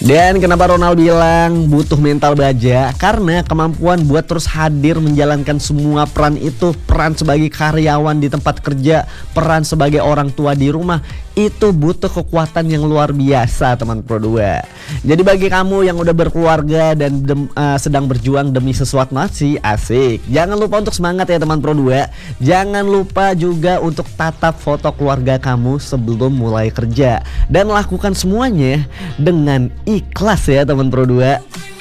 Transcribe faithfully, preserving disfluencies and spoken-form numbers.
Dan kenapa Ronald bilang butuh mental baja? Karena kemampuan buat terus hadir menjalankan semua peran itu, peran sebagai karyawan di tempat kerja, peran sebagai orang tua di rumah, itu butuh kekuatan yang luar biasa teman Pro dua. Jadi bagi kamu yang udah berkeluarga dan dem, uh, sedang berjuang demi sesuatu nasi, asik, jangan lupa untuk semangat ya teman Pro dua. Jangan lupa juga untuk tatap foto keluarga kamu sebelum mulai kerja, dan lakukan semuanya dengan ikhlas ya teman Pro dua.